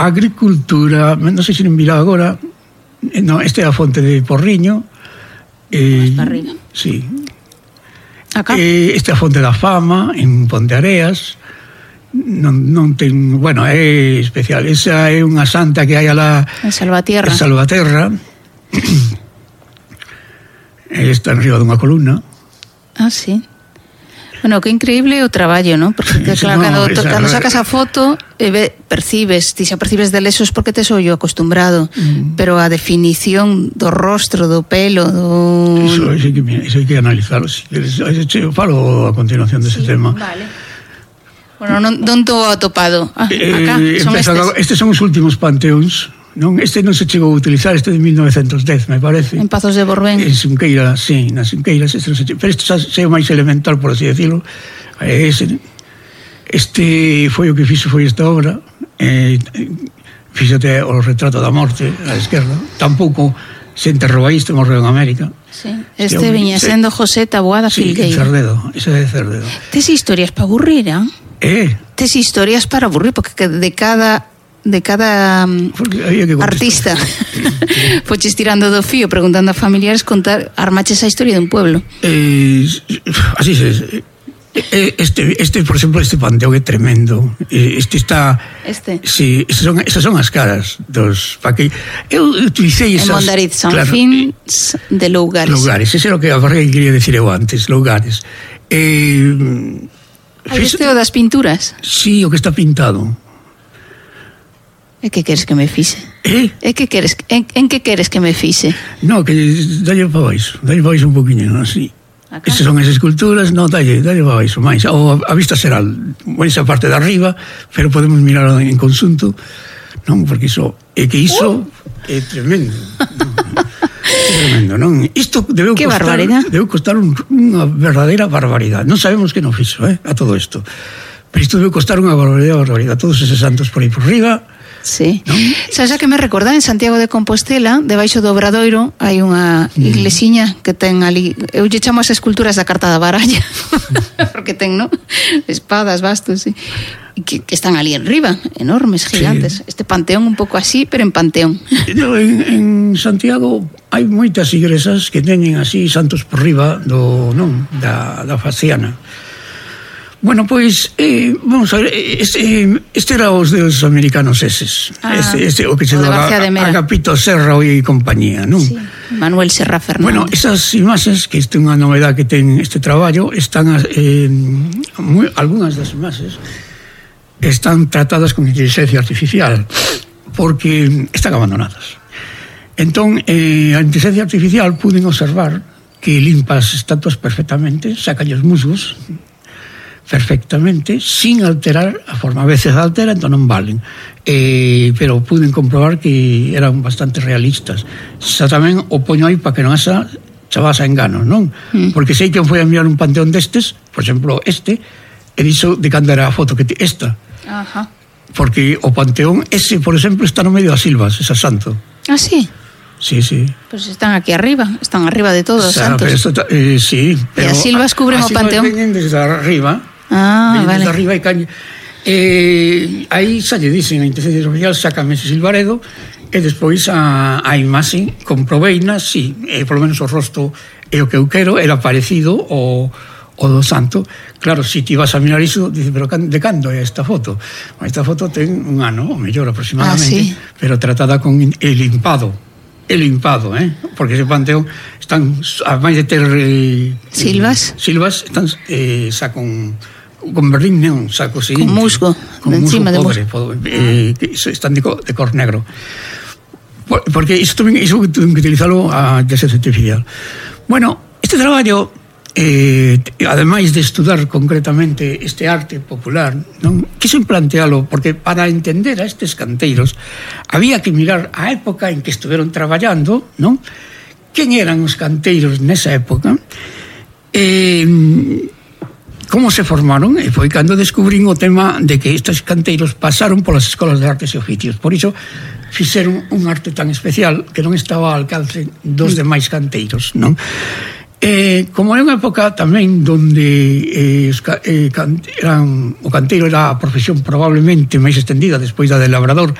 agricultura, non sei se non virá agora, non, este é a fonte de Porriño. Más para arriba. Sí. Acá. Esta é a fonte da Fama, en Ponteareas. Non ten, bueno, é especial. Esa é unha santa que hai alá En Salvatierra. en Salvaterra. Está en riba dunha columna. Ah, sí. Bueno, que increíble o traballo, ¿no? Porque claro, cando sacas a foto percibes, ti xa percibes de lesos porque tes ollo acostumbrado, pero a definición do rostro, do pelo, do... Iso hai que analizarlo. Si queres, eu falo a continuación dese tema. Vale. Bueno, non tô atopado. Acá son estes son os últimos panteóns. Non, este non se chegou a utilizar, este de 1910, me parece. En Pazos de Borbén. En Xunqueira, sí, nas Xunqueiras, este non se chegou. Pero este é o máis elemental, por así decirlo. Este foi o que fixo, foi esta obra. Fíxate o retrato da morte á esquerda. Tampouco se enterrou aí, este morreu en América. Sí. Este viña sendo José Taboada Filgueira. Sí, Cerdedo, ese é de Cerdedo. Tes historias para aburrir, ¿eh? Tes historias para aburrir, porque de cada artista foches tirando do fío preguntando a familiares, contar, armaches a historia dun pueblo. Así es. Este, por exemplo, este panteón é tremendo. Este está... Sí, esas son as caras dos... Eu utilicei esas... En Mondariz, San Fins de Lougares. Lougares, ese é o que a barriga quería decir eu antes, Lougares. Este o das pinturas? Sí, o que está pintado. E que queres que me fixe? En que queres que me fixe? No, que dalle para baixo un poquinho, así. Esas son as esculturas, no, dalle para baixo, máis. Ou a vista será esa parte de arriba, pero podemos mirar en consunto, non? Porque iso é tremendo. Tremendo, non? Isto debeu costar unha verdadeira barbaridade. Non sabemos que non fixo, a todo isto. Pero isto debeu costar unha barbaridade. Todos eses santos por aí por riba. Sí. Sabes a que me recorda? En Santiago de Compostela, debaixo do Obradoiro, hai unha iglesiña que ten ali, eu lle chamo as esculturas da carta da baralla, porque ten, ¿no? Espadas, bastos, sí. Que están ali en riba, enormes, gigantes. Sí. Este panteón un pouco así, pero en panteón. En Santiago hai moitas igrexas que teñen así santos por riba da faciana. Bueno, pois, vamos a ver, este era os dos americanos eses. O que se daba Agapito Serra e compañía, non? Sí, Manuel Serra Fernández. Bueno, esas imaxes, que isto é unha novedade que ten este traballo, están, algunhas das imaxes están tratadas con inteligencia artificial, porque están abandonadas. Entón, a inteligencia artificial puden observar que limpa as estatuas perfectamente, saca os musgos perfectamente, sin alterar a forma. A veces altera, entón non valen, pero puden comprobar que eran bastante realistas. Xa tamén o poño aí para que non haxa chavas a enganos, non? Porque sei que foi a mirar un panteón destes, por exemplo este, e dixo de cando era a foto que esta. Ajá. Porque o panteón ese, por exemplo, está no medio das silvas, ese santo. Ah, sí? Sí. Pues están aquí arriba, están arriba de todos os santos. Sí, pero e as silvas cubren o panteón. As silvas veñen desde arriba. Vale. Desde arriba e caña. Aí xa lle dicen a inteligencia artificial, sácame ese silvaredo, e despois a imaxe comproveina, sí, por lo menos o rosto é o que eu quero, era parecido o do santo. Claro, se ti vas a mirar iso, dice, pero de cando é esta foto? Esta foto ten un ano, ou mellor aproximadamente, pero tratada con el limpado, porque ese panteón están, a máis de ter silvas, están xa con berrín, un saco seguinte, con musgo encima de musgo, están de cor negro, porque iso ten que utilizalo a inteligencia artificial. Bueno, este traballo, ademais de estudar concretamente este arte popular, non quixo plantealo, porque para entender a estes canteiros había que mirar a época en que estuveron traballando, non? Quen eran os canteiros nesa época, como se formaron, e foi cando descubrín o tema de que estes canteiros pasaron polas escolas de artes e oficios. Por iso fixeron un arte tan especial que non estaba ao alcance dos demais canteiros, non? Como é unha época tamén donde o canteiro era a profesión probablemente máis extendida despois da de labrador,